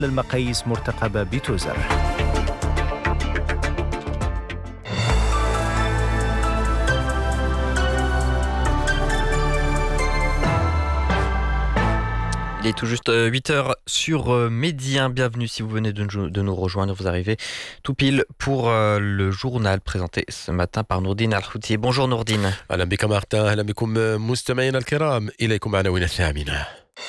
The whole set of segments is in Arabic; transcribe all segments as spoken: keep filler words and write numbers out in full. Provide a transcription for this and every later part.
المقاييس مرتقبة بتوزر. Il est tout juste huit heures sur Midi un. Bienvenue si vous venez de nous, de nous rejoindre. Vous arrivez tout pile pour euh, le journal présenté ce matin par Nourdine Al-Houtier. Bonjour Nourdine. أهلا بك مارتن، أهلا بكم مستمعينا الكرام. إليكم عناوين الثامنة.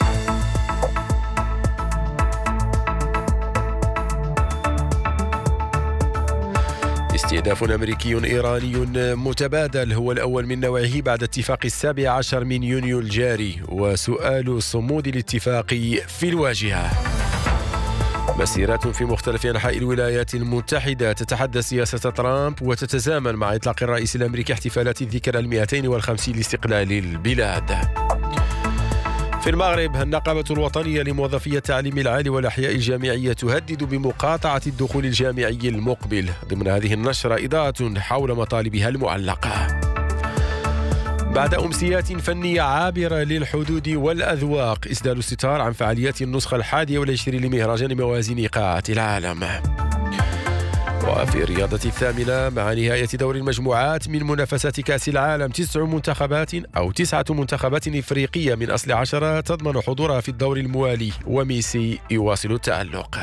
استهداف أمريكي إيراني متبادل هو الأول من نوعه بعد اتفاق السابع عشر من يونيو الجاري، وسؤال صمود الاتفاق في الواجهة. مسيرات في مختلف أنحاء الولايات المتحدة تتحدى سياسة ترامب وتتزامن مع إطلاق الرئيس الأمريكي احتفالات الذكرى المئتين والخمسين لاستقلال البلاد. في المغرب، النقابة الوطنية لموظفي التعليم العالي والأحياء الجامعية تهدد بمقاطعة الدخول الجامعي المقبل. ضمن هذه النشرة إضاءة حول مطالبها المعلقة. بعد أمسيات فنية عابرة للحدود والأذواق، إسدال الستار عن فعاليات النسخة الحادية والعشرين لمهرجان موازين قاعة العالم. وفي الرياضة الثامنة، مع نهاية دور المجموعات من منافسات كأس العالم، تسع منتخبات أو تسعة منتخبات إفريقية من أصل عشرة تضمن حضورها في الدور الموالي، وميسي يواصل التألق.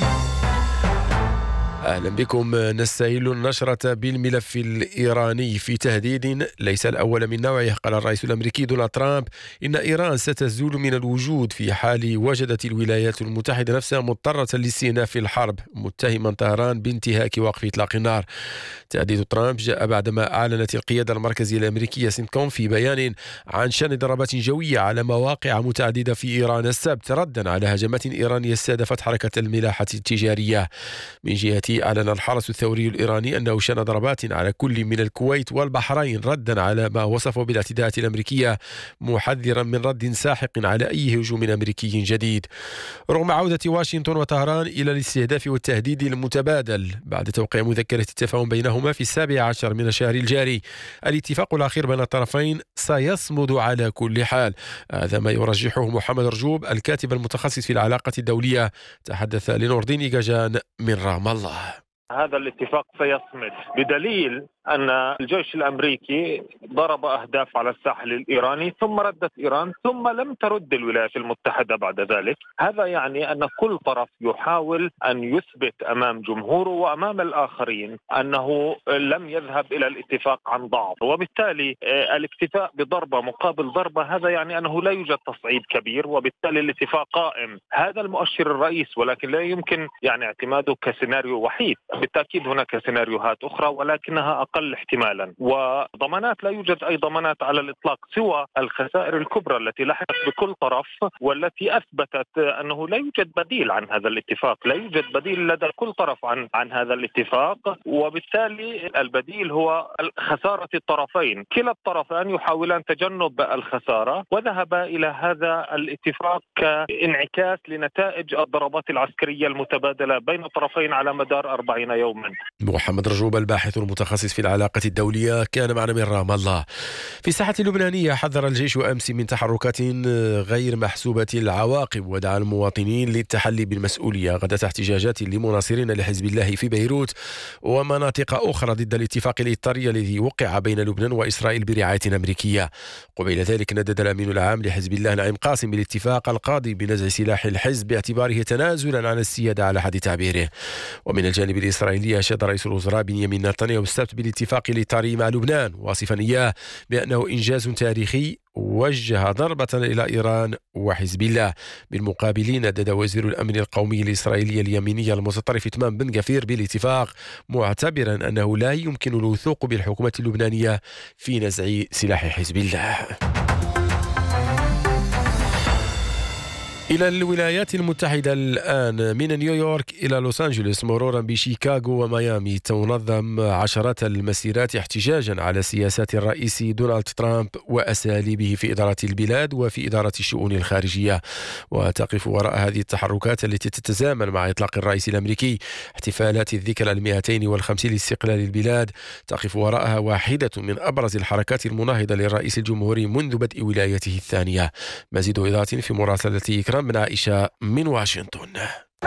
أهلا بكم. نستهل النشرة بالملف الإيراني في تهديد ليس الأول من نوعه. قال الرئيس الأمريكي دونالد ترامب إن إيران ستزول من الوجود في حال وجدت الولايات المتحدة نفسها مضطرة لاستئناف الحرب، متهما طهران بانتهاك وقف إطلاق النار. تهديد ترامب جاء بعدما أعلنت القيادة المركزية الأمريكية سينتكوم في بيان عن شن ضربات جوية على مواقع متعددة في إيران السبت، ردا على هجمات إيرانية استهدفت حركة الملاحة التجارية. من جهة أعلن الحرس الثوري الإيراني أنه شن ضربات على كل من الكويت والبحرين، ردا على ما وصفه بالاعتداءات الأمريكية، محذرا من رد ساحق على أي هجوم أمريكي جديد. رغم عودة واشنطن وطهران إلى الاستهداف والتهديد المتبادل بعد توقيع مذكرة التفاهم بينهما في السابع عشر من الشهر الجاري، الاتفاق الأخير بين الطرفين سيصمد على كل حال. هذا ما يرجحه محمد رجوب، الكاتب المتخصص في العلاقة الدولية، تحدث لنوردين إيجاجان من رام الله. هذا الاتفاق سيصمد بدليل أن الجيش الأمريكي ضرب أهداف على الساحل الإيراني، ثم ردت إيران، ثم لم ترد الولايات المتحدة بعد ذلك. هذا يعني أن كل طرف يحاول أن يثبت أمام جمهوره وأمام الآخرين أنه لم يذهب إلى الاتفاق عن ضعف، وبالتالي الاكتفاء بضربة مقابل ضربة هذا يعني أنه لا يوجد تصعيد كبير، وبالتالي الاتفاق قائم. هذا المؤشر الرئيس، ولكن لا يمكن يعني اعتماده كسيناريو وحيد. بالتأكيد هناك سيناريوهات أخرى ولكنها أقل احتمالا، وضمانات لا يوجد أي ضمانات على الإطلاق سوى الخسائر الكبرى التي لحقت بكل طرف، والتي أثبتت أنه لا يوجد بديل عن هذا الاتفاق، لا يوجد بديل لدى كل طرف عن عن هذا الاتفاق، وبالتالي البديل هو خسارة الطرفين. كلا الطرفان يحاولان تجنب الخسارة، وذهب إلى هذا الاتفاق كانعكاس لنتائج الضربات العسكرية المتبادلة بين الطرفين على مدار أربعين يوما. محمد رجوب الباحث المتخصص في العلاقة الدولية كان معنا من رام الله. في الساحة اللبنانية، حذر الجيش أمس من تحركات غير محسوبة العواقب، ودعا المواطنين للتحلي بالمسؤولية غدا احتجاجات لمناصرين لحزب الله في بيروت ومناطق أخرى ضد الاتفاق الإطاري الذي وقع بين لبنان وإسرائيل برعاية أمريكية. قبيل ذلك ندد الأمين العام لحزب الله نعيم قاسم بالاتفاق القاضي بنزع سلاح الحزب باعتباره تنازلا عن السيادة على حد تعبيره. ومن الجانب الإسرائيلي، أشاد رئيس الوزراء بنيامين نتنياهو السبت بالاتفاق الإطاري مع لبنان، واصفا إياه بأنه إنجاز تاريخي وجه ضربة إلى إيران وحزب الله. بالمقابل، ندد وزير الأمن القومي الإسرائيلي اليميني المتطرف إتمام بن غفير بالاتفاق، معتبرا أنه لا يمكن الوثوق بالحكومة اللبنانية في نزع سلاح حزب الله. إلى الولايات المتحدة الآن، من نيويورك إلى لوس أنجلوس مرورا بشيكاغو وميامي، تنظم عشرات المسيرات احتجاجا على سياسات الرئيس دونالد ترامب وأساليبه في إدارة البلاد وفي إدارة الشؤون الخارجية. وتقف وراء هذه التحركات التي تتزامن مع إطلاق الرئيس الأمريكي احتفالات الذكرى المئتين والخمسين لاستقلال البلاد، تقف وراءها واحدة من أبرز الحركات المناهضة للرئيس الجمهوري منذ بدء ولايته الثانية. مزيد إضاءة في مراسلة إكرام من عائشة من واشنطن.